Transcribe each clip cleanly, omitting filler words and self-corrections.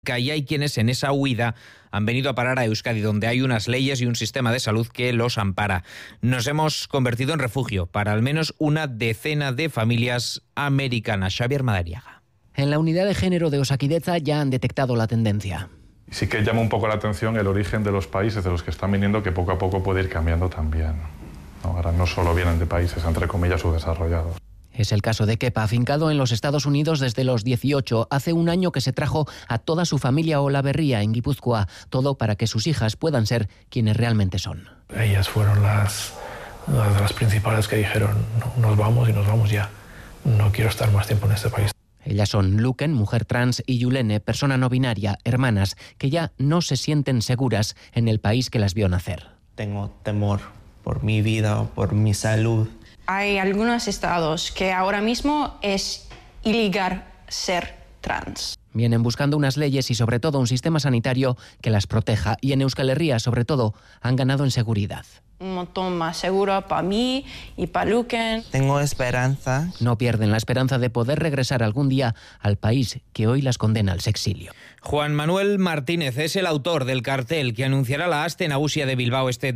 Y hay quienes en esa huida han venido a parar a Euskadi, donde hay unas leyes y un sistema de salud que los ampara. Nos hemos convertido en refugio para al menos una decena de familias americanas. Xavier Madariaga. En la unidad de género de Osakidetza ya han detectado la tendencia. Sí que llama un poco la atención el origen de los países de los que están viniendo, que poco a poco puede ir cambiando también. Ahora no solo vienen de países, entre comillas, subdesarrollados. Es el caso de Kepa, afincado en los Estados Unidos desde los 18. Hace un año que se trajo a toda su familia a Olaberria, en Guipúzcoa. Todo para que sus hijas puedan ser quienes realmente son. Ellas fueron las principales que dijeron, no, nos vamos y nos vamos ya. No quiero estar más tiempo en este país. Ellas son Luken, mujer trans, y Yulene, persona no binaria, hermanas, que ya no se sienten seguras en el país que las vio nacer. Tengo temor por mi vida o por mi salud. Hay algunos estados que ahora mismo es ilegal ser trans. Vienen buscando unas leyes y sobre todo un sistema sanitario que las proteja, y en Euskal Herria sobre todo han ganado en seguridad. Un montón más seguro para mí y para Luken. Tengo esperanza. No pierden la esperanza de poder regresar algún día al país que hoy las condena al sexilio. Juan Manuel Martínez es el autor del cartel que anunciará la Aste Nagusia de Bilbao este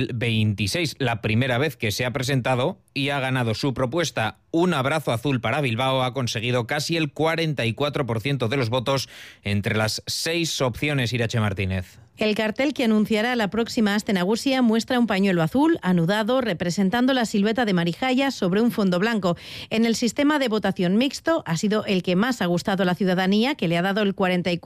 2026. La primera vez que se ha presentado y ha ganado su propuesta. Un abrazo azul para Bilbao ha conseguido casi el 44% de los votos entre las 6 opciones. Irache Martínez. El cartel que anunciará la próxima Aste Nagusia muestra un pañuelo azul anudado representando la silueta de Marijaya sobre un fondo blanco. En el sistema de votación mixto ha sido el que más ha gustado a la ciudadanía, que le ha dado el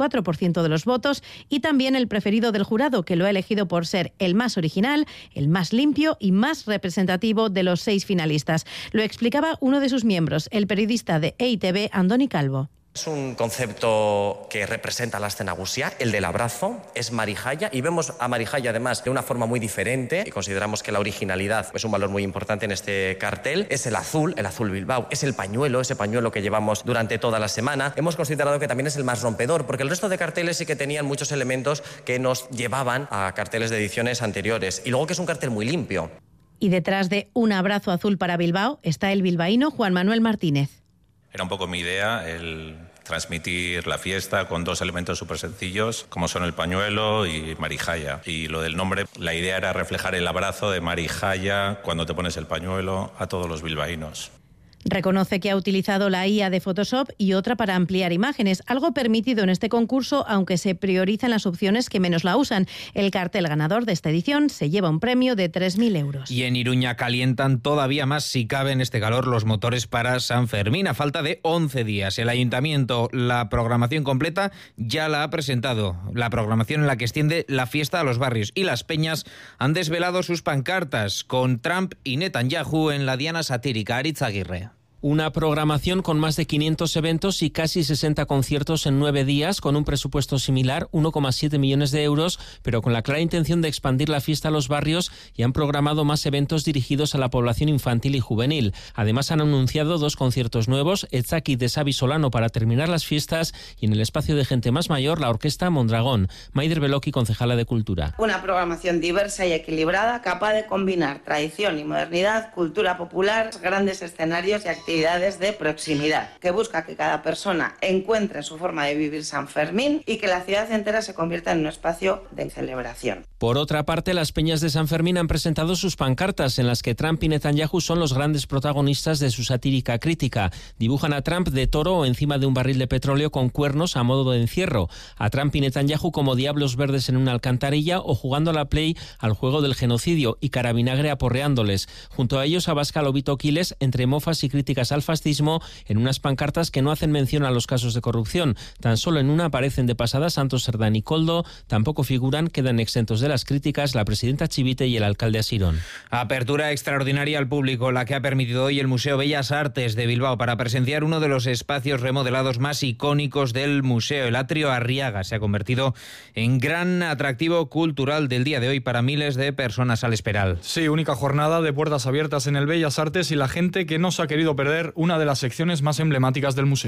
44% de los votos, y también el preferido del jurado, que lo ha elegido por ser el más original, el más limpio y más representativo de los 6 finalistas. Lo explicaba uno de sus miembros, el periodista de EITB, Andoni Calvo. Es un concepto que representa la Aste Nagusia, el del abrazo, es Marijaya, y vemos a Marijaya además de una forma muy diferente, y consideramos que la originalidad es un valor muy importante en este cartel. Es el azul Bilbao, es el pañuelo, ese pañuelo que llevamos durante toda la semana. Hemos considerado que también es el más rompedor, porque el resto de carteles sí que tenían muchos elementos que nos llevaban a carteles de ediciones anteriores, y luego que es un cartel muy limpio. Y detrás de un abrazo azul para Bilbao está el bilbaíno Juan Manuel Martínez. Era un poco mi idea el transmitir la fiesta con 2 elementos súper sencillos, como son el pañuelo y Marijaya. Y lo del nombre, la idea era reflejar el abrazo de Marijaya cuando te pones el pañuelo a todos los bilbaínos. Reconoce que ha utilizado la IA de Photoshop y otra para ampliar imágenes, algo permitido en este concurso, aunque se priorizan las opciones que menos la usan. El cartel ganador de esta edición se lleva un premio de 3.000 euros. Y en Iruña calientan todavía más, si cabe en este calor, los motores para San Fermín. A falta de 11 días. El ayuntamiento, la programación completa, ya la ha presentado. La programación en la que extiende la fiesta a los barrios. Y las peñas han desvelado sus pancartas con Trump y Netanyahu en la diana satírica. Aritz Aguirre. Una programación con más de 500 eventos y casi 60 conciertos en 9 días, con un presupuesto similar, 1,7 millones de euros, pero con la clara intención de expandir la fiesta a los barrios, y han programado más eventos dirigidos a la población infantil y juvenil. Además han anunciado 2 conciertos nuevos, Etzaki de Xabi Solano para terminar las fiestas, y en el espacio de gente más mayor, la orquesta Mondragón. Maider Beloki, concejala de Cultura. Una programación diversa y equilibrada, capaz de combinar tradición y modernidad, cultura popular, grandes escenarios y actividades de proximidad, que busca que cada persona encuentre su forma de vivir San Fermín y que la ciudad entera se convierta en un espacio de celebración. Por otra parte, las peñas de San Fermín han presentado sus pancartas en las que Trump y Netanyahu son los grandes protagonistas de su satírica crítica. Dibujan a Trump de toro o encima de un barril de petróleo con cuernos a modo de encierro, a Trump y Netanyahu como diablos verdes en una alcantarilla o jugando a la play al juego del genocidio y Carabinagre aporreándoles. Junto a ellos Abascal o Vito Quiles entre mofas y críticas al fascismo en unas pancartas que no hacen mención a los casos de corrupción. Tan solo en una aparecen de pasada Santos Cerdán y Koldo, tampoco figuran, quedan exentos de las críticas la presidenta Chivite y el alcalde Asirón. Apertura extraordinaria al público, la que ha permitido hoy el Museo Bellas Artes de Bilbao para presenciar uno de los espacios remodelados más icónicos del museo. El Atrio Arriaga se ha convertido en gran atractivo cultural del día de hoy para miles de personas al Esperal. Sí, única jornada de puertas abiertas en el Bellas Artes y la gente que no se ha querido perder una de las secciones más emblemáticas del museo.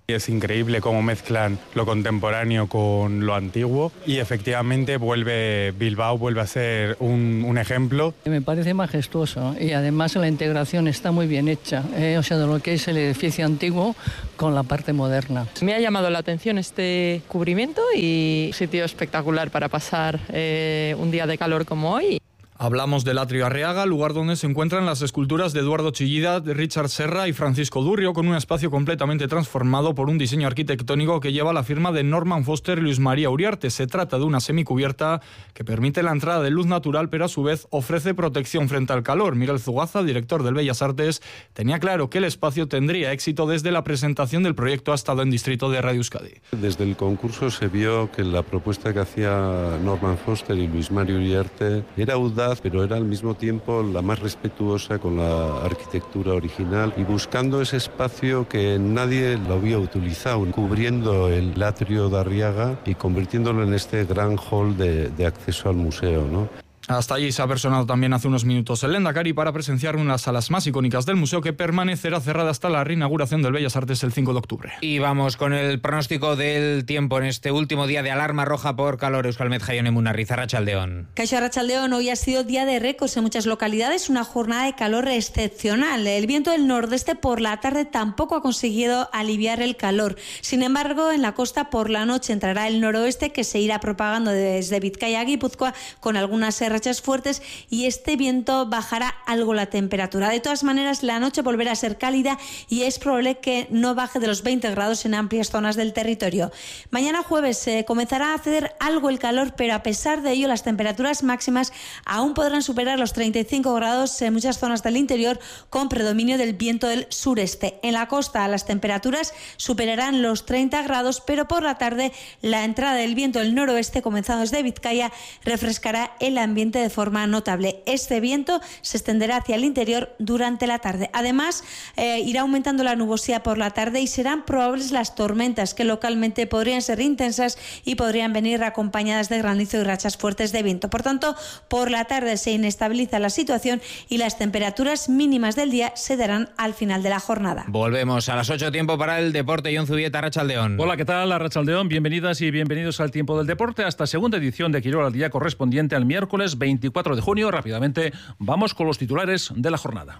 Es increíble cómo mezclan lo contemporáneo con lo antiguo y efectivamente Bilbao vuelve a ser un ejemplo. Me parece majestuoso y además la integración está muy bien hecha, o sea, de lo que es el edificio antiguo con la parte moderna. Me ha llamado la atención este cubrimiento y un sitio espectacular para pasar un día de calor como hoy. Hablamos del Atrio Arriaga, lugar donde se encuentran las esculturas de Eduardo Chillida, de Richard Serra y Francisco Durrio, con un espacio completamente transformado por un diseño arquitectónico que lleva la firma de Norman Foster y Luis María Uriarte. Se trata de una semicubierta que permite la entrada de luz natural, pero a su vez ofrece protección frente al calor. Miguel Zugaza, director del Bellas Artes, tenía claro que el espacio tendría éxito desde la presentación del proyecto ha estado en Distrito de Radio Euskadi. Desde el concurso se vio que la propuesta que hacía Norman Foster y Luis María Uriarte era audaz, pero era al mismo tiempo la más respetuosa con la arquitectura original y buscando ese espacio que nadie lo había utilizado, cubriendo el atrio de Arriaga y convirtiéndolo en este gran hall de acceso al museo, ¿no? Hasta allí se ha personado también hace unos minutos el Lendakari para presenciar una de las salas más icónicas del museo que permanecerá cerrada hasta la reinauguración del Bellas Artes el 5 de octubre. Y vamos con el pronóstico del tiempo en este último día de alarma roja por calor. Euskalmet Jaione Munarriz, Arratsaldeon. Kaixo Arratsaldeon, hoy ha sido día de récords en muchas localidades, una jornada de calor excepcional. El viento del nordeste por la tarde tampoco ha conseguido aliviar el calor. Sin embargo, en la costa por la noche entrará el noroeste que se irá propagando desde Vizcaya a Guipúzcoa con algunas rachas fuertes y este viento bajará algo la temperatura. De todas maneras, la noche volverá a ser cálida y es probable que no baje de los 20 grados en amplias zonas del territorio. Mañana jueves comenzará a ceder algo el calor, pero a pesar de ello las temperaturas máximas aún podrán superar los 35 grados en muchas zonas del interior con predominio del viento del sureste. En la costa las temperaturas superarán los 30 grados, pero por la tarde la entrada del viento del noroeste comenzando desde Vizcaya refrescará el ambiente de forma notable. Este viento se extenderá hacia el interior durante la tarde. Además, irá aumentando la nubosidad por la tarde y serán probables las tormentas que localmente podrían ser intensas y podrían venir acompañadas de granizo y rachas fuertes de viento. Por tanto, por la tarde se inestabiliza la situación y las temperaturas mínimas del día se darán al final de la jornada. Volvemos a las 8, tiempo para el deporte. Jon Zubieta, Arratsaldeon. Hola, ¿qué tal? Arratsaldeon, bienvenidas y bienvenidos al tiempo del deporte, hasta segunda edición de Quirol al Día correspondiente al miércoles 24 de junio. Rápidamente vamos con los titulares de la jornada.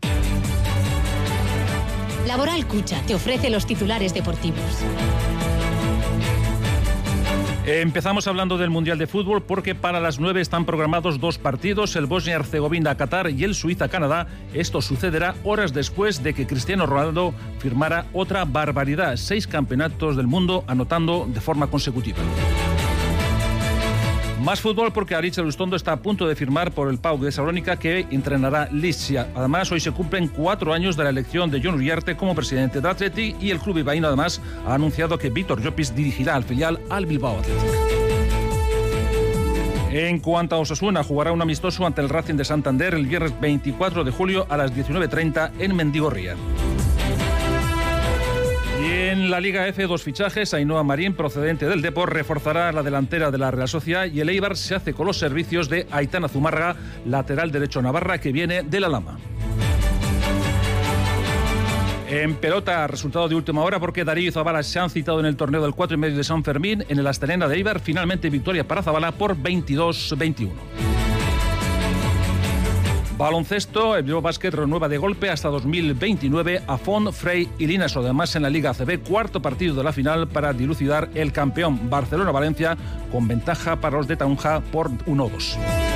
Laboral Cucha te ofrece los titulares deportivos. Empezamos hablando del Mundial de Fútbol porque para las 9 están programados 2 partidos, el Bosnia-Herzegovina-Qatar y el Suiza-Canadá. Esto sucederá horas después de que Cristiano Ronaldo firmara otra barbaridad, 6 campeonatos del mundo anotando de forma consecutiva. Más fútbol porque Aritz Elustondo está a punto de firmar por el PAOK de Salónica que entrenará Lipsia. Además, hoy se cumplen 4 años de la elección de Jon Uriarte como presidente de Athletic y el club bilbaíno además ha anunciado que Vítor Llopis dirigirá al filial al Bilbao Athletic. En cuanto a Osasuna, jugará un amistoso ante el Racing de Santander el viernes 24 de julio a las 19:30 en Mendigorría. En la Liga F, 2 fichajes. Ainhoa Marín, procedente del Depor, reforzará la delantera de la Real Sociedad y el Eibar se hace con los servicios de Aitana Zumárraga, lateral derecho navarra que viene de la Lama. En pelota, resultado de última hora porque Darío y Zabala se han citado en el torneo del 4,5 de San Fermín en el Astelena de Eibar. Finalmente victoria para Zabala por 22-21. Baloncesto, el Bilbao Basket renueva de golpe hasta 2029 a Font, Frey y Linaso. Además, en la Liga ACB, 4º partido de la final para dilucidar el campeón Barcelona-Valencia con ventaja para los de Taunja por 1-2.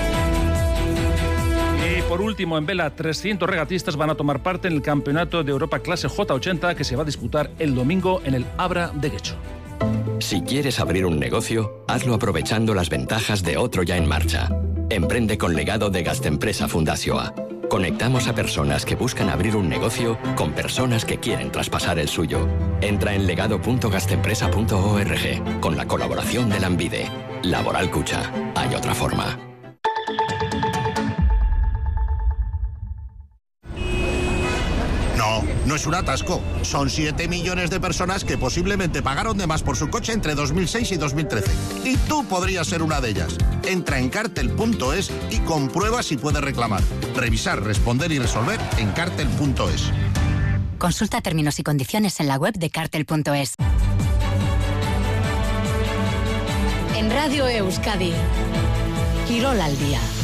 Y por último, en vela, 300 regatistas van a tomar parte en el Campeonato de Europa Clase J80 que se va a disputar el domingo en el Abra de Guecho. Si quieres abrir un negocio, hazlo aprovechando las ventajas de otro ya en marcha. Emprende con legado de Gastempresa Fundazioa. Conectamos a personas que buscan abrir un negocio con personas que quieren traspasar el suyo. Entra en legado.gastempresa.org con la colaboración de Lanbide. Laboral Cucha. Hay otra forma. No es un atasco. Son 7 millones de personas que posiblemente pagaron de más por su coche entre 2006 y 2013. Y tú podrías ser una de ellas. Entra en cartel.es y comprueba si puedes reclamar. Revisar, responder y resolver en cartel.es. Consulta términos y condiciones en la web de Cartel.es. En Radio Euskadi, Quirol al día.